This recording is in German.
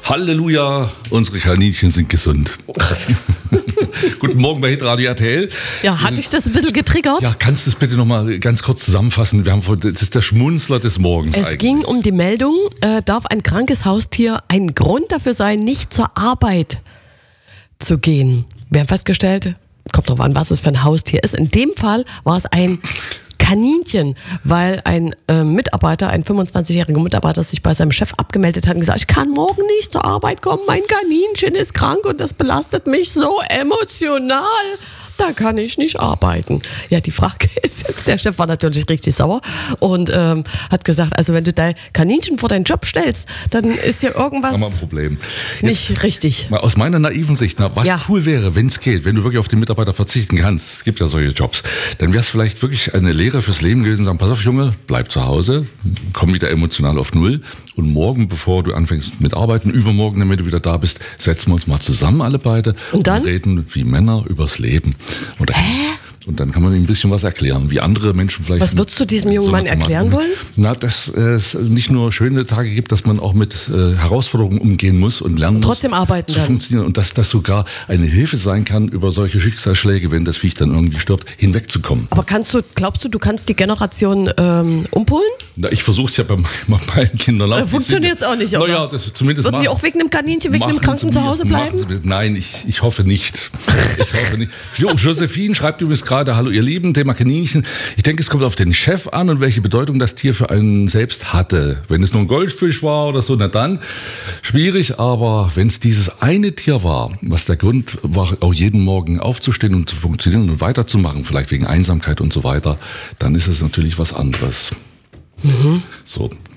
Halleluja, unsere Kaninchen sind gesund. Guten Morgen bei Hitradio RTL. Ja, hatte ich das ein bisschen getriggert? Ja, kannst du es bitte nochmal ganz kurz zusammenfassen? Das ist der Schmunzler des Morgens Es eigentlich. ging um die Meldung, darf ein krankes Haustier ein Grund dafür sein, nicht zur Arbeit zu gehen? Wir haben festgestellt, kommt drauf an, was es für ein Haustier ist. In dem Fall war es ein Kaninchen, weil ein Mitarbeiter, ein 25-jähriger Mitarbeiter, sich bei seinem Chef abgemeldet hat und gesagt, ich kann morgen nicht zur Arbeit kommen, mein Kaninchen ist krank und das belastet mich so emotional. Da kann ich nicht arbeiten. Ja, die Frage ist jetzt, der Chef war natürlich richtig sauer und hat gesagt, also wenn du dein Kaninchen vor deinen Job stellst, dann ist hier irgendwas Haben wir ein Problem. nicht richtig. Mal aus meiner naiven Sicht, was Ja. cool wäre, wenn es geht, wenn du wirklich auf den Mitarbeiter verzichten kannst, es gibt ja solche Jobs, dann wäre es vielleicht wirklich eine Lehre fürs Leben gewesen, sagen, pass auf Junge, bleib zu Hause, komm wieder emotional auf Null und morgen, bevor du anfängst mit Arbeiten, übermorgen, damit du wieder da bist, setzen wir uns mal zusammen alle beide Und dann? reden wie Männer übers Leben. Und dann kann man ihm ein bisschen was erklären, wie andere Menschen vielleicht... Was würdest du diesem jungen so Mann erklären wollen? Na, dass es nicht nur schöne Tage gibt, dass man auch mit Herausforderungen umgehen muss und lernen muss, trotzdem arbeiten zu dann. funktionieren. Und dass das sogar eine Hilfe sein kann, über solche Schicksalsschläge, wenn das Viech dann irgendwie stirbt, hinwegzukommen. Aber glaubst du kannst die Generation umpolen? Na, ich versuche es ja bei meinen Kindern auch. Funktioniert es auch nicht, oder? Naja, das zumindest Würden die auch wegen einem Kaninchen, wegen einem Kranken zu Hause bleiben? Nein, ich hoffe nicht. Ich hoffe nicht. Josephine schreibt übrigens gerade, hallo ihr Lieben, Thema Kaninchen. Ich denke, es kommt auf den Chef an und welche Bedeutung das Tier für einen selbst hatte. Wenn es nur ein Goldfisch war oder so, na dann, schwierig. Aber wenn es dieses eine Tier war, was der Grund war, auch jeden Morgen aufzustehen und zu funktionieren und weiterzumachen, vielleicht wegen Einsamkeit und so weiter, dann ist es natürlich was anderes. So,